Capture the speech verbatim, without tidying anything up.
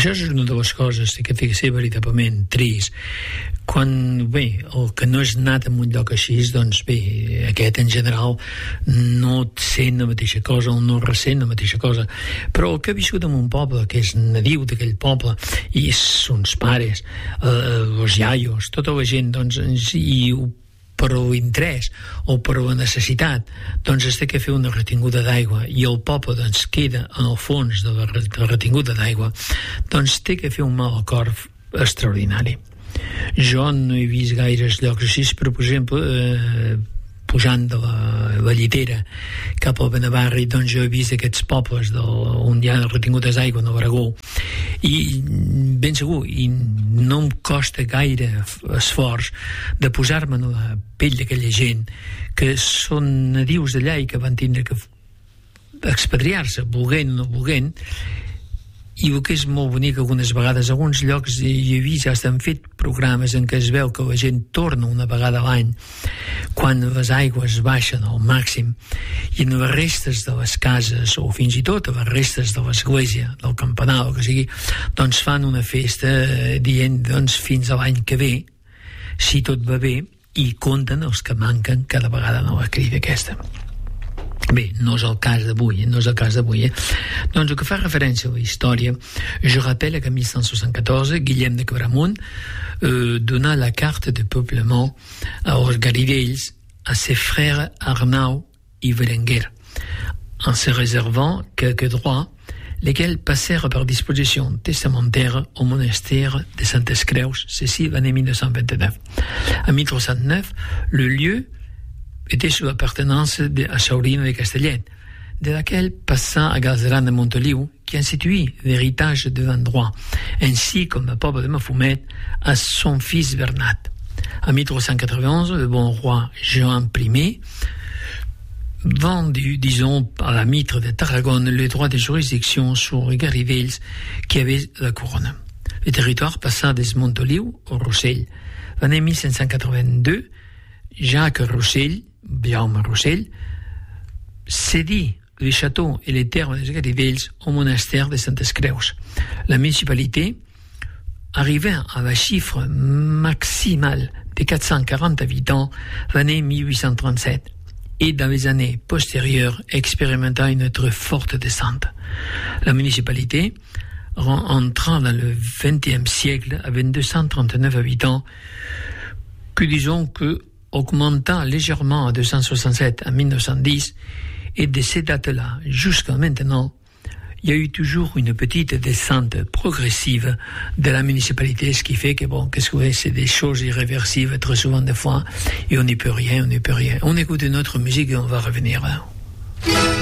Això és una de les coses que té que ser veritablement trist. Quan, bé, el que no és nat en un lloc així, doncs bé, aquest en general no sent la mateixa cosa o no ressent la mateixa cosa. Però el que ha viscut en un poble que és nadiu d'aquell poble, i uns pares, eh, els iaios, tota la gent, doncs, i per l'interès o per la necessitat, doncs es té que fer una retinguda d'aigua i el poble doncs queda en el fons de la, de la retinguda d'aigua, doncs té que fer un mal acord extraordinari. Jo no he vist gaires llocs així, però per exemple eh, pujant de la, la Llitera cap al Benavarri, doncs jo he vist aquests pobles del, on hi ha retingudes d'aigua a l'Aragó, i ben segur, i no em costa gaire esforç de posar-me en la pell d'aquella gent que són nadius d'allà i que van tindre que expatriar-se, volent o no volent. I el que és molt bonic algunes vegades, alguns llocs hi he vist, ja estan fet programes en què es veu que la gent torna una vegada a l'any quan les aigües baixen al màxim, i en les restes de les cases o fins i tot a les restes de l'església, del campanar o que sigui, doncs fan una festa dient doncs fins a l'any que ve, si tot va bé, i compten els que manquen cada vegada no la crida aquesta. Bé, no és el cas d'avui, eh? no és el cas d'avui. Eh? Doncs el que fa referència a la història, je rappelle qu'en mille cent soixante-quatorze, Guillem de Cabramunt euh, donna la carte de peuplement aux Garidells à ses frères Arnau et Berenguer, en se réservant quelques droits, lesquels passèrent par disposition testamentaire au monastère de Santes Creus, ceci l'année mille neuf cent vingt-neuf. En mille trois cent neuf, le lieu était sous l'appartenance à Saurina de Castellet, de laquelle passa à Galzeran de Montoliu, qui instituit l'héritage de l'endroit, ainsi comme le poble de Mafumet à son fils Bernat. En mille trois cent quatre-vingt-onze, le bon roi Jean Ier vendu, disons, à la mitre de Tarragone le droit de juridiction sur les Garidells qui avaient la couronne. Le territoire passa des Montoliu au Rossell. L'année mille cinq cent quatre-vingt-deux, Jacques Roussel, Jaume Roussel, cédit le château et les terres des Garidells au monastère de Santes Creus. La municipalité arrivait à la chiffre maximale de quatre cent quarante habitants l'année mille huit cent trente-sept et dans les années postérieures expérimenta une très forte descente. La municipalité entra dans le vingtième siècle avec deux cent trente-neuf habitants que disons que augmenta légèrement à deux cent soixante-sept en mille neuf cent dix, et de ces dates-là jusqu'à maintenant, il y a eu toujours une petite descente progressive de la municipalité, ce qui fait que bon, qu'est-ce que c'est des choses irréversibles très souvent des fois, et on n'y peut rien, on n'y peut rien. On écoute une autre musique et on va revenir. Hein.